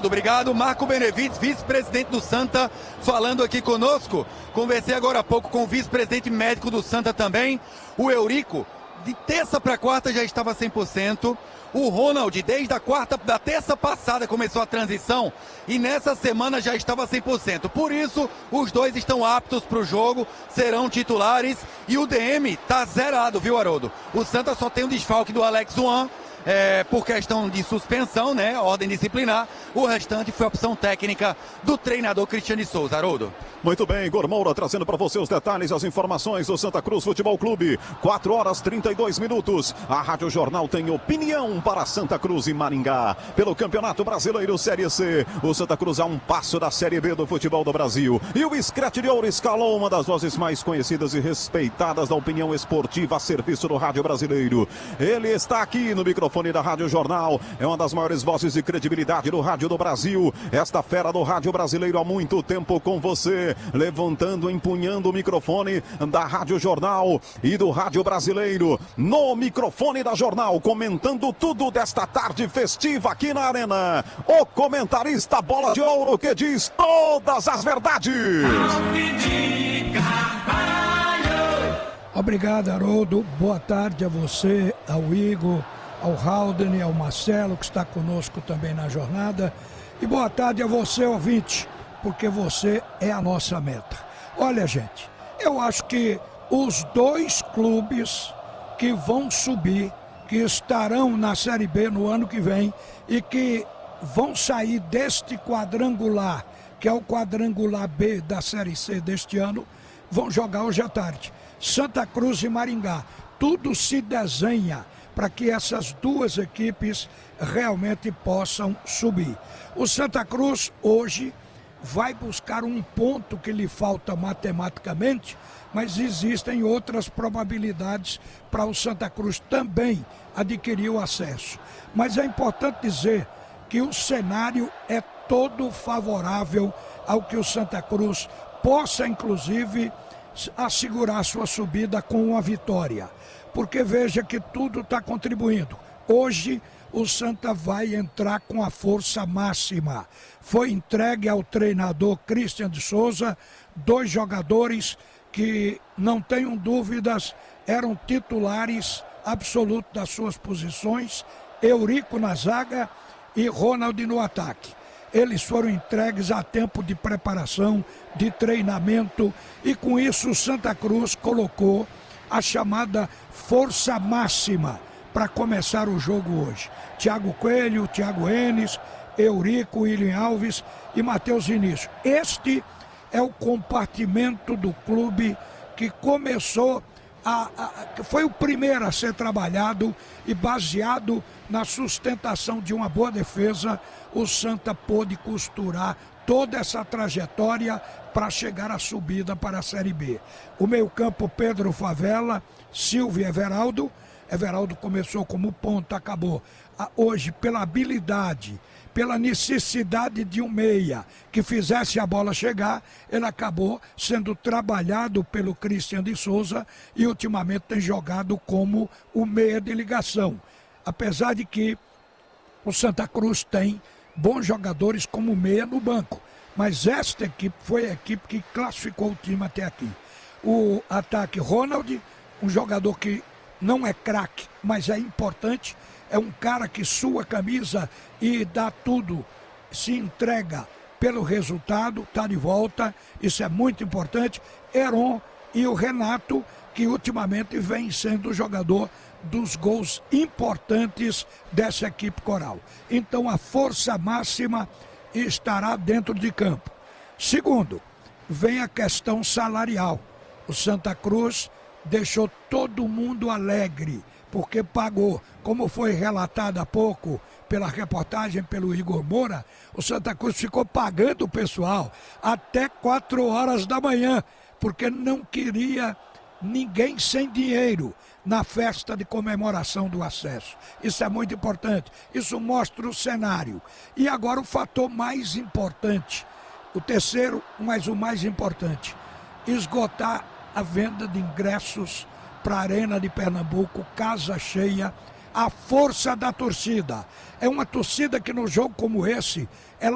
Haroldo, obrigado. Marco Benevides, vice-presidente do Santa, falando aqui conosco. Conversei agora há pouco com o vice-presidente médico do Santa também, o Eurico. De terça para quarta já estava 100%. O Ronald, desde da terça passada começou a transição e nessa semana já estava 100%. Por isso, os dois estão aptos para o jogo, serão titulares e o DM está zerado, viu, Haroldo? O Santa só tem um desfalque do Alex Juan, por questão de suspensão, né, ordem disciplinar. O restante foi opção técnica do treinador Cristiano de Souza, Haroldo. Muito bem, Igor Moura trazendo para você os detalhes, as informações do Santa Cruz Futebol Clube. 4 horas 32 minutos. A Rádio Jornal tem opinião para Santa Cruz e Maringá. Pelo Campeonato Brasileiro Série C, o Santa Cruz a um passo da Série B do futebol do Brasil. E o Screte de Ouro escalou uma das vozes mais conhecidas e respeitadas da opinião esportiva a serviço do rádio brasileiro. Ele está aqui no microfone da Rádio Jornal. É uma das maiores vozes de credibilidade do rádio do Brasil. Esta fera do rádio brasileiro há muito tempo com você. Levantando, empunhando o microfone da Rádio Jornal e do Rádio Brasileiro. No microfone da Jornal, comentando tudo desta tarde festiva aqui na Arena. O comentarista Bola de Ouro que diz todas as verdades. Obrigado, Haroldo. Boa tarde a você, ao Igor, ao Haldane, ao Marcelo, que está conosco também na jornada. E boa tarde a você, ouvinte, porque você é a nossa meta. Olha, gente, eu acho que os dois clubes que vão subir, que estarão na Série B no ano que vem e que vão sair deste quadrangular, que é o quadrangular B da Série C deste ano, vão jogar hoje à tarde. Santa Cruz e Maringá. Tudo se desenha para que essas duas equipes realmente possam subir. O Santa Cruz hoje vai buscar um ponto que lhe falta matematicamente, mas existem outras probabilidades para o Santa Cruz também adquirir o acesso. Mas é importante dizer que o cenário é todo favorável ao que o Santa Cruz possa, inclusive, assegurar sua subida com uma vitória. Porque veja que tudo está contribuindo. Hoje o Santa vai entrar com a força máxima. Foi entregue ao treinador Cristiano de Souza, dois jogadores que, não tenham dúvidas, eram titulares absolutos das suas posições, Eurico na zaga e Ronald no ataque. Eles foram entregues a tempo de preparação, de treinamento, e com isso o Santa Cruz colocou a chamada força máxima para começar o jogo hoje. Thiago Coelho, Thiago Enes, Eurico, William Alves e Matheus Vinícius. Este é o compartimento do clube que começou que foi o primeiro a ser trabalhado, e baseado na sustentação de uma boa defesa, o Santa pôde costurar toda essa trajetória para chegar à subida para a Série B. O meio-campo, Pedro Favela, Silvio e Everaldo. Everaldo começou como ponta, acabou hoje pela habilidade, pela necessidade de um meia que fizesse a bola chegar. Ele acabou sendo trabalhado pelo Cristiano de Souza e ultimamente tem jogado como o meia de ligação. Apesar de que o Santa Cruz tem bons jogadores como meia no banco, mas esta equipe foi a equipe que classificou o time até aqui. O ataque, Ronald, um jogador que não é craque, mas é importante, é um cara que sua camisa e dá tudo, se entrega pelo resultado, está de volta, isso é muito importante. Heron e o Renato, que ultimamente vem sendo o jogador dos gols importantes dessa equipe coral. Então a força máxima estará dentro de campo. Segundo, vem a questão salarial. O Santa Cruz deixou todo mundo alegre, porque pagou, como foi relatado há pouco pela reportagem pelo Igor Moura, o Santa Cruz ficou pagando o pessoal até 4 horas da manhã, porque não queria ninguém sem dinheiro na festa de comemoração do acesso. Isso é muito importante, isso mostra o cenário. E agora o fator mais importante, o terceiro, mas o mais importante, esgotar a venda de ingressos para a Arena de Pernambuco, casa cheia, a força da torcida. É uma torcida que no jogo como esse, ela